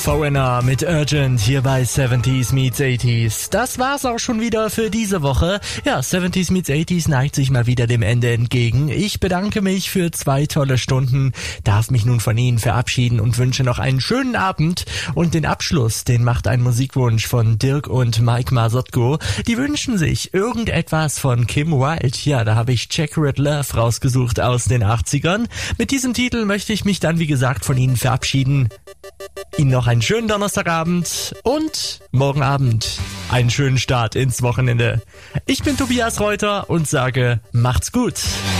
Foreigner mit Urgent hier bei 70s Meets 80s. Das war's auch schon wieder für diese Woche. Ja, 70s Meets 80s neigt sich mal wieder dem Ende entgegen. Ich bedanke mich für 2 tolle Stunden, darf mich nun von Ihnen verabschieden und wünsche noch einen schönen Abend. Und den Abschluss, den macht ein Musikwunsch von Dirk und Mike Masotko. Die wünschen sich irgendetwas von Kim Wilde. Ja, da habe ich Checkered Love rausgesucht aus den 80ern. Mit diesem Titel möchte ich mich dann, wie gesagt, von Ihnen verabschieden. Ihnen noch einen schönen Donnerstagabend und morgen Abend einen schönen Start ins Wochenende. Ich bin Tobias Reuter und sage, macht's gut.